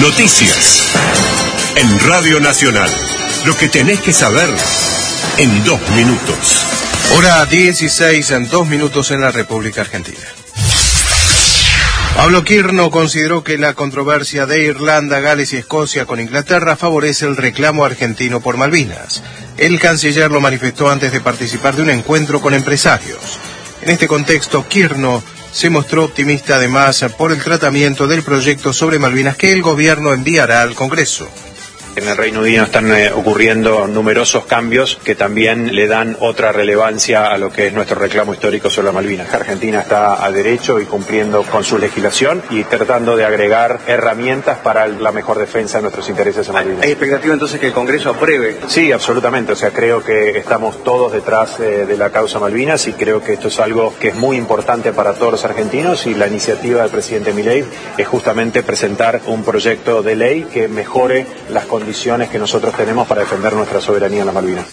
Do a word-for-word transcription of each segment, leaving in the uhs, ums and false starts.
Noticias. En Radio Nacional. Lo que tenés que saber en dos minutos. Hora dieciséis, en dos minutos en la República Argentina. Pablo Quirno consideró que la controversia de Irlanda, Gales y Escocia con Inglaterra favorece el reclamo argentino por Malvinas. El canciller lo manifestó antes de participar de un encuentro con empresarios. En este contexto, Quirno se mostró optimista además por el tratamiento del proyecto sobre Malvinas que el gobierno enviará al Congreso. En el Reino Unido están eh, ocurriendo numerosos cambios que también le dan otra relevancia a lo que es nuestro reclamo histórico sobre Malvinas. Argentina está a derecho y cumpliendo con su legislación y tratando de agregar herramientas para la mejor defensa de nuestros intereses en Malvinas. ¿Hay expectativa entonces que el Congreso apruebe? Sí, absolutamente. O sea, creo que estamos todos detrás eh, de la causa Malvinas y creo que esto es algo que es muy importante para todos los argentinos y la iniciativa del presidente Milei es justamente presentar un proyecto de ley que mejore las condiciones condiciones que nosotros tenemos para defender nuestra soberanía en las Malvinas.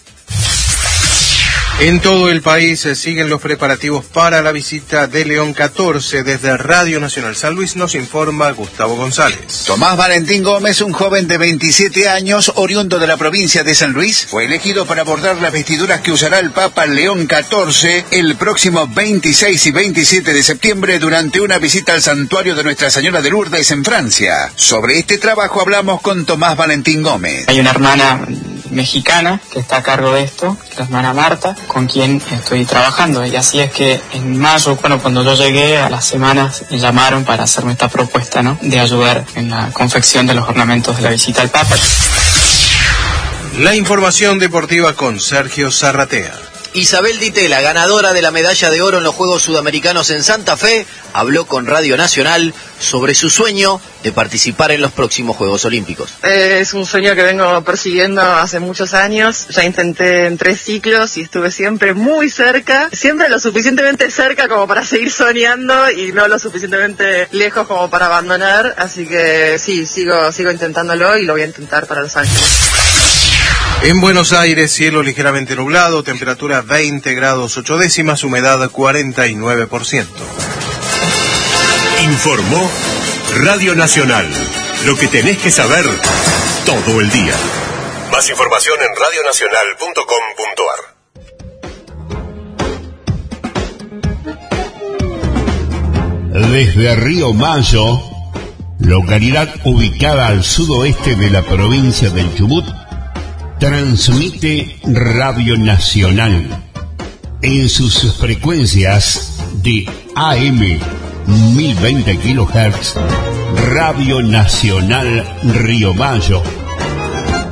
En todo el país se siguen los preparativos para la visita de León catorce. Desde Radio Nacional San Luis nos informa Gustavo González. Tomás Valentín Gómez, un joven de veintisiete años, oriundo de la provincia de San Luis, fue elegido para bordar las vestiduras que usará el Papa León catorce el próximo veintiséis y veintisiete de septiembre durante una visita al santuario de Nuestra Señora de Lourdes en Francia. Sobre este trabajo hablamos con Tomás Valentín Gómez. Hay una hermana mexicana que está a cargo de esto, la hermana Marta, con quien estoy trabajando. Y así es que en mayo, bueno, cuando yo llegué, a las semanas me llamaron para hacerme esta propuesta, ¿no?, de ayudar en la confección de los ornamentos de la visita al Papa. La información deportiva con Sergio Zarratea. Isabel Ditela, ganadora de la medalla de oro en los Juegos Sudamericanos en Santa Fe, habló con Radio Nacional sobre su sueño de participar en los próximos Juegos Olímpicos. Eh, es un sueño que vengo persiguiendo hace muchos años. Ya intenté en tres ciclos y estuve siempre muy cerca, siempre lo suficientemente cerca como para seguir soñando y no lo suficientemente lejos como para abandonar. Así que sí, sigo, sigo intentándolo y lo voy a intentar para Los Ángeles. En Buenos Aires, cielo ligeramente nublado, temperatura veinte grados ocho décimas, humedad cuarenta y nueve por ciento. Informó Radio Nacional. Lo que tenés que saber todo el día. Más información en radio nacional punto com punto ar. Desde Río Mayo, localidad ubicada al sudoeste de la provincia del Chubut, transmite Radio Nacional en sus frecuencias de A M mil veinte kilohertz. Radio Nacional Río Mayo